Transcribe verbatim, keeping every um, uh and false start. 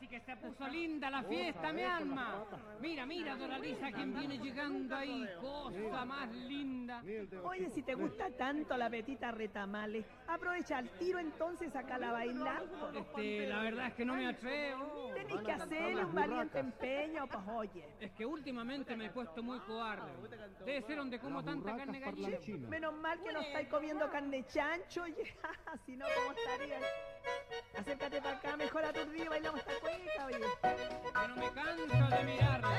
que se puso linda la fiesta, mi alma. Mira, mira, Doralisa, quien viene llegando ahí. Cosa más linda. Oye, si te gusta tanto la Petita Retamales, aprovecha al tiro entonces, sacala a bailar. Este, la verdad es que no me atrevo. Tenés que hacerle un valiente empeño, pues oye. Es que últimamente me he puesto muy cobarde. Debe ser donde como tanta carne gallina. Menos mal que no estáis comiendo carne chancho, oye. Si no, ¿cómo estarías? Acércate para acá, mejor aturdido, bailamos esta cueca, oye. Que no me canso de mirarla.